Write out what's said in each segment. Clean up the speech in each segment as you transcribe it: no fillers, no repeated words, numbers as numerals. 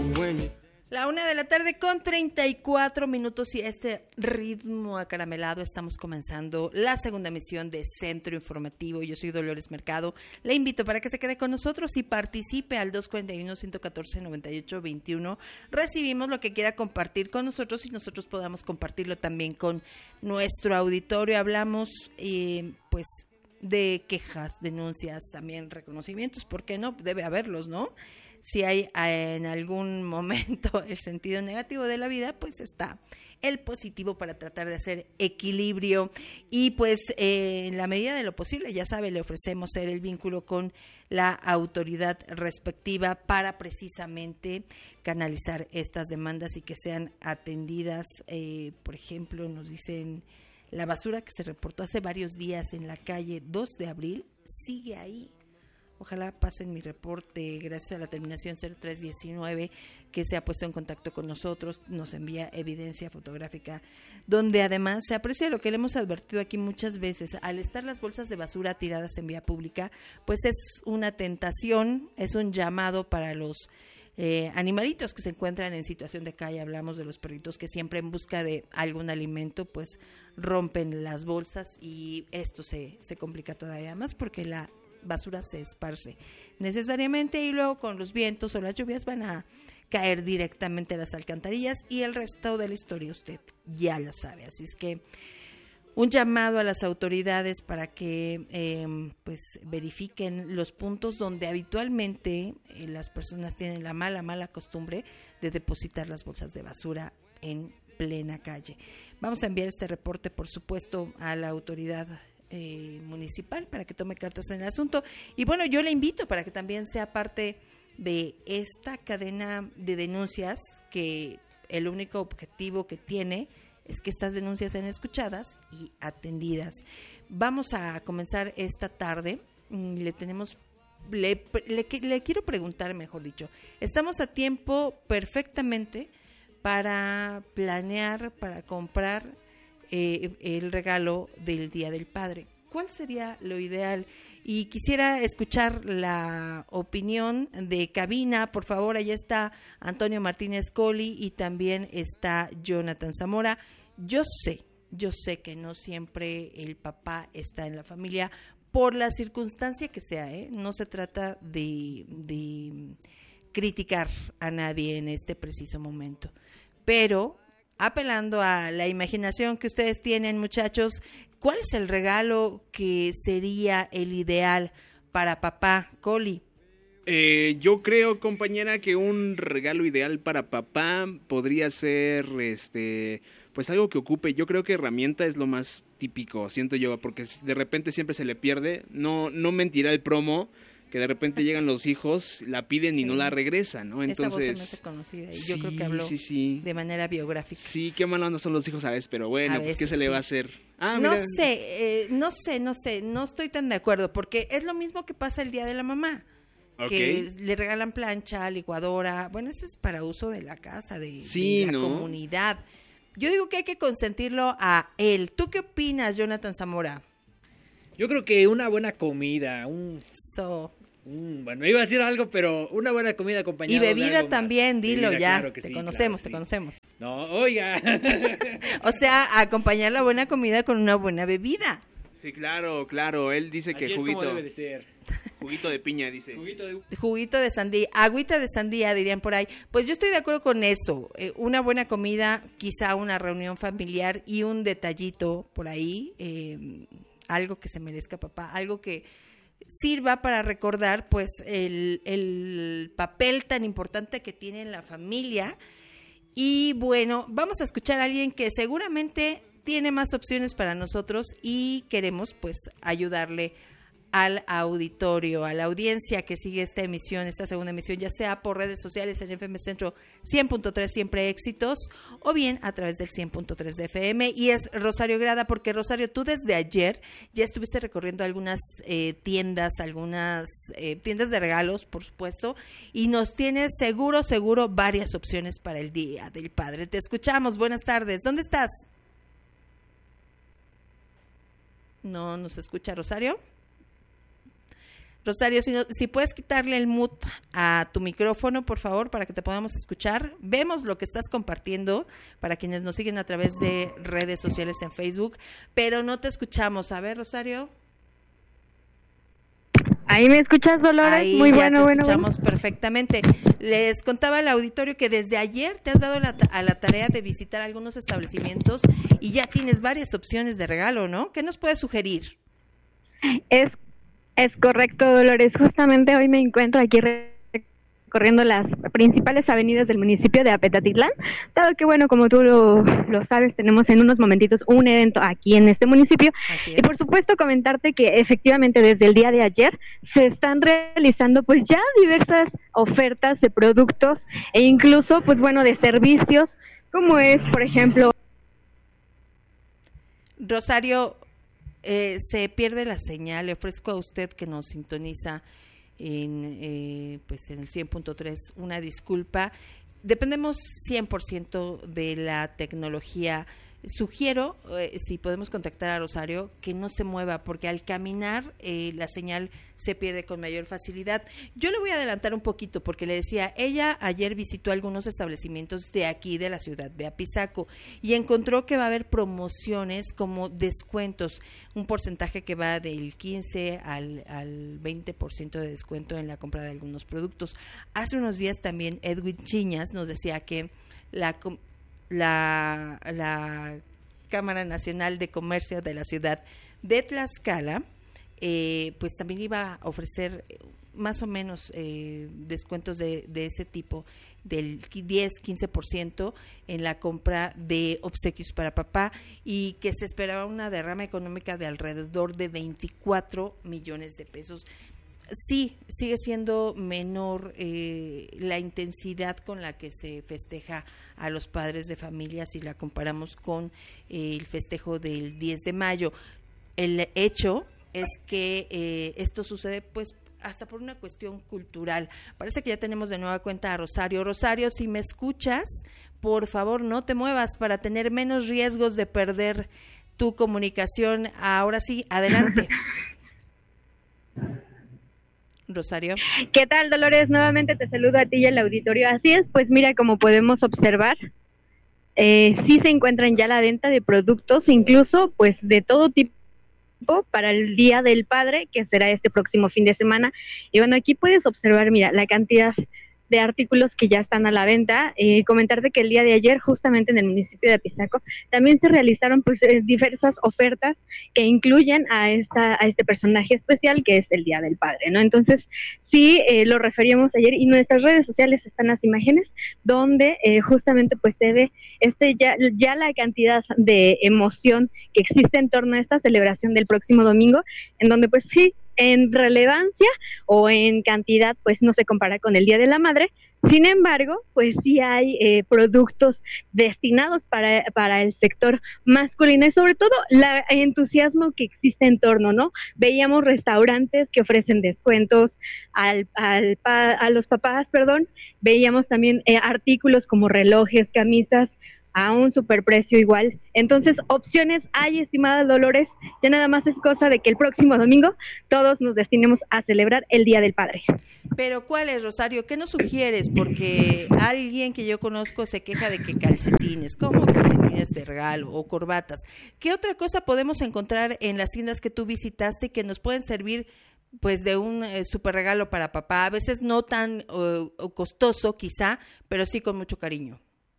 La 1:34 y este ritmo acaramelado estamos comenzando la segunda emisión de Centro Informativo. Yo soy Dolores Mercado. Le invito para que se quede con nosotros y participe al 241-114-9821. Recibimos lo que quiera compartir con nosotros y nosotros podamos compartirlo también con nuestro auditorio. Hablamos pues de quejas, denuncias, también reconocimientos. ¿Por qué no? Debe haberlos, ¿no? Si hay en algún momento el sentido negativo de la vida, pues está el positivo para tratar de hacer equilibrio. Y pues en la medida de lo posible, ya sabe, le ofrecemos ser el vínculo con la autoridad respectiva para precisamente canalizar estas demandas y que sean atendidas. Por ejemplo, nos dicen la basura que se reportó hace varios días en la calle 2 de abril sigue ahí. Ojalá pasen mi reporte gracias a la terminación 0319 que se ha puesto en contacto con nosotros, nos envía evidencia fotográfica, donde además se aprecia lo que le hemos advertido aquí muchas veces. Al estar las bolsas de basura tiradas en vía pública, pues es una tentación, es un llamado para los animalitos que se encuentran en situación de calle. Hablamos de los perritos que siempre en busca de algún alimento, pues rompen las bolsas y esto se complica todavía más porque la basura se esparce necesariamente y luego con los vientos o las lluvias van a caer directamente a las alcantarillas y el resto de la historia usted ya la sabe. Así es que un llamado a las autoridades para que pues verifiquen los puntos donde habitualmente las personas tienen la mala costumbre de depositar las bolsas de basura en plena calle. Vamos a enviar este reporte, por supuesto, a la autoridad municipal para que tome cartas en el asunto. Y bueno, yo le invito para que también sea parte de esta cadena de denuncias que el único objetivo que tiene es que estas denuncias sean escuchadas y atendidas. Vamos a comenzar esta tarde. Le quiero preguntar, mejor dicho, estamos a tiempo perfectamente para planear, para comprar el regalo del Día del Padre. ¿Cuál sería lo ideal? Y quisiera escuchar la opinión de cabina. Por favor, allá está Antonio Martínez Colli y también está Jonathan Zamora. Yo sé que no siempre el papá está en la familia por la circunstancia que sea, no se trata de criticar a nadie en este preciso momento, pero apelando a la imaginación que ustedes tienen, muchachos, ¿cuál es el regalo que sería el ideal para papá? Colli. Yo creo, compañera, que un regalo ideal para papá podría ser, pues algo que ocupe. Yo creo que herramienta es lo más típico, siento yo, porque de repente siempre se le pierde. No mentirá el promo, que de repente llegan los hijos, la piden y no la regresan, ¿no? Entonces, esa voz se me hace conocida y yo creo que habló de manera biográfica. Sí, qué mala onda son los hijos a veces, pero bueno, pues qué se le va a hacer. No sé, no estoy tan de acuerdo, porque es lo mismo que pasa el Día de la Mamá, que le regalan plancha, licuadora, bueno, eso es para uso de la casa, de la comunidad. Yo digo que hay que consentirlo a él. ¿Tú qué opinas, Jonathan Zamora? Yo creo que una buena comida, bueno, iba a decir algo, pero una buena comida acompañada. Y bebida también, más. Dilo bebida, ya, claro te conocemos. No, oiga. O sea, acompañar la buena comida con una buena bebida. Sí, claro, él dice que así juguito. Es como debe de ser. Juguito de piña, dice. Juguito de sandía, agüita de sandía, dirían por ahí. Pues yo estoy de acuerdo con eso. Una buena comida, quizá una reunión familiar y un detallito por ahí, algo que se merezca papá, algo que sirva para recordar pues el papel tan importante que tiene en la familia. Y bueno, vamos a escuchar a alguien que seguramente tiene más opciones para nosotros y queremos pues ayudarle al auditorio, a la audiencia que sigue esta emisión, esta segunda emisión, ya sea por redes sociales en FM Centro 100.3 Siempre Éxitos, o bien a través del 100.3 de FM. Y es Rosario Grada, porque Rosario, tú desde ayer ya estuviste recorriendo algunas tiendas de regalos, por supuesto, y nos tienes seguro varias opciones para el Día del Padre. Te escuchamos, buenas tardes. ¿Dónde estás? ¿No nos escucha Rosario? Rosario, si puedes quitarle el mute a tu micrófono, por favor, para que te podamos escuchar. Vemos lo que estás compartiendo para quienes nos siguen a través de redes sociales en Facebook, pero no te escuchamos. A ver, Rosario. ¿Ahí me escuchas, Dolores? Ahí muy ya bueno, te escuchamos perfectamente. Les contaba al auditorio que desde ayer te has dado a la tarea de visitar algunos establecimientos y ya tienes varias opciones de regalo, ¿no? ¿Qué nos puedes sugerir? Es correcto, Dolores. Justamente hoy me encuentro aquí recorriendo las principales avenidas del municipio de Apetatitlán, dado que, bueno, como tú lo sabes, tenemos en unos momentitos un evento aquí en este municipio. Y por supuesto comentarte que efectivamente desde el día de ayer se están realizando pues ya diversas ofertas de productos e incluso pues bueno de servicios, como es por ejemplo... Rosario, se pierde la señal. Le ofrezco a usted que nos sintoniza en pues en el 100.3 una disculpa. Dependemos 100% de la tecnología. Sugiero, si podemos contactar a Rosario, que no se mueva, porque al caminar la señal se pierde con mayor facilidad. Yo le voy a adelantar un poquito, porque le decía, ella ayer visitó algunos establecimientos de aquí, de la ciudad de Apizaco, y encontró que va a haber promociones como descuentos, un porcentaje que va del 15 al 20% de descuento en la compra de algunos productos. Hace unos días también Edwin Chiñas nos decía que la Cámara Nacional de Comercio de la ciudad de Tlaxcala, pues también iba a ofrecer más o menos descuentos de ese tipo, del 10-15% en la compra de obsequios para papá, y que se esperaba una derrama económica de alrededor de 24 millones de pesos. Sí, sigue siendo menor la intensidad con la que se festeja a los padres de familia si la comparamos con el festejo del 10 de mayo. El hecho es que esto sucede pues hasta por una cuestión cultural. Parece que ya tenemos de nueva cuenta a Rosario. Rosario, si me escuchas, por favor no te muevas para tener menos riesgos de perder tu comunicación. Ahora sí, adelante. Rosario. ¿Qué tal, Dolores? Nuevamente te saludo a ti y al auditorio. Así es, pues mira, como podemos observar, sí se encuentran ya a la venta de productos, incluso pues de todo tipo para el Día del Padre, que será este próximo fin de semana. Y bueno, aquí puedes observar, mira, la cantidad de artículos que ya están a la venta. Comentarte que el día de ayer, justamente en el municipio de Apizaco, también se realizaron pues diversas ofertas que incluyen a este personaje especial que es el Día del Padre, ¿no? Entonces, sí, lo referíamos ayer, y en nuestras redes sociales están las imágenes donde justamente pues se ve ya la cantidad de emoción que existe en torno a esta celebración del próximo domingo, en donde pues sí, en relevancia o en cantidad pues no se compara con el Día de la Madre. Sin embargo, pues sí hay productos destinados para el sector masculino, y sobre todo el entusiasmo que existe en torno, ¿no? Veíamos restaurantes que ofrecen descuentos a los papás, veíamos también artículos como relojes, camisas, a un superprecio igual. Entonces, opciones hay, estimada Dolores. Ya nada más es cosa de que el próximo domingo todos nos destinemos a celebrar el Día del Padre. Pero ¿cuál es, Rosario? ¿Qué nos sugieres? Porque alguien que yo conozco se queja de que calcetines, ¿cómo calcetines de regalo o corbatas? ¿Qué otra cosa podemos encontrar en las tiendas que tú visitaste que nos pueden servir pues de un super regalo para papá? A veces no tan costoso quizá, pero sí con mucho cariño.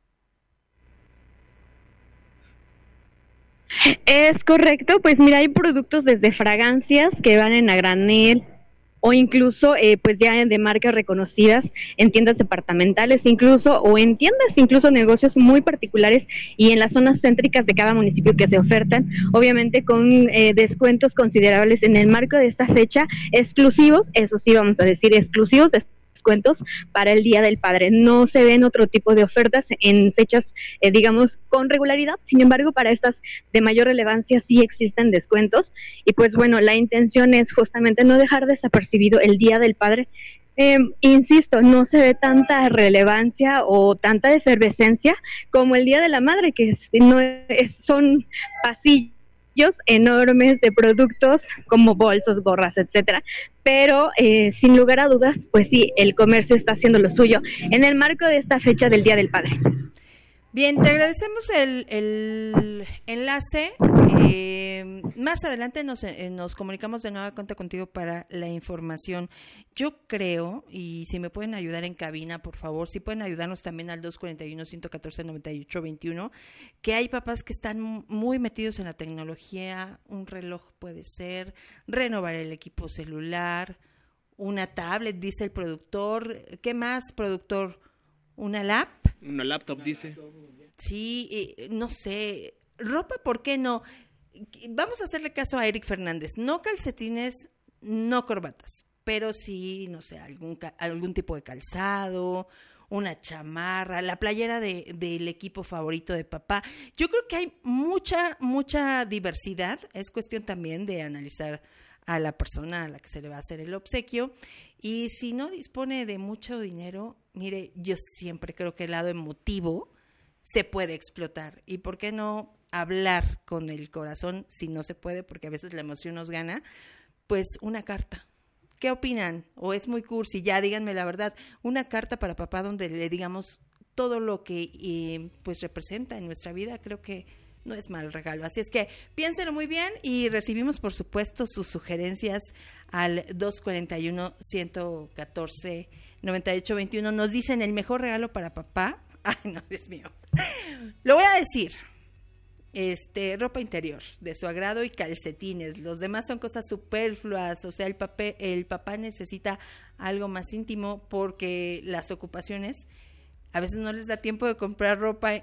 Es correcto, pues mira, hay productos desde fragancias que van a granel, o incluso pues ya de marcas reconocidas en tiendas departamentales incluso, o en tiendas, incluso negocios muy particulares y en las zonas céntricas de cada municipio que se ofertan, obviamente con descuentos considerables en el marco de esta fecha, exclusivos, eso sí vamos a decir, exclusivos descuentos para el Día del Padre. No se ven otro tipo de ofertas en fechas, digamos, con regularidad. Sin embargo, para estas de mayor relevancia sí existen descuentos. Y pues bueno, la intención es justamente no dejar desapercibido el Día del Padre. Insisto, no se ve tanta relevancia o tanta efervescencia como el Día de la Madre, que no es, son pasillos enormes de productos como bolsos, gorras, etcétera, pero sin lugar a dudas, pues sí, el comercio está haciendo lo suyo en el marco de esta fecha del Día del Padre. Bien, te agradecemos el enlace. Más adelante nos comunicamos de nueva cuenta contigo para la información. Yo creo, y si me pueden ayudar en cabina, por favor, si pueden ayudarnos también al 241-114-9821, que hay papás que están muy metidos en la tecnología. Un reloj puede ser, renovar el equipo celular, una tablet, dice el productor. ¿Qué más, productor? ¿Una laptop? Una laptop, dice. Sí, no sé. Ropa, ¿por qué no? Vamos a hacerle caso a Eric Fernández. No calcetines, no corbatas, pero sí, no sé, algún tipo de calzado, una chamarra, la playera del equipo favorito de papá. Yo creo que hay mucha diversidad. Es cuestión también de analizar a la persona a la que se le va a hacer el obsequio. Y si no dispone de mucho dinero, mire, yo siempre creo que el lado emotivo se puede explotar. ¿Y por qué no hablar con el corazón si no se puede? Porque a veces la emoción nos gana. Pues una carta. ¿Qué opinan? ¿O es muy cursi? Ya díganme la verdad. Una carta para papá donde le digamos todo lo que pues representa en nuestra vida. Creo que no es mal regalo. Así es que piénsenlo muy bien y recibimos, por supuesto, sus sugerencias al 241-114-9821. Nos dicen el mejor regalo para papá. Ay, no, Dios mío. Lo voy a decir. Ropa interior de su agrado y calcetines. Los demás son cosas superfluas. O sea, el papá necesita algo más íntimo porque las ocupaciones a veces no les da tiempo de comprar ropa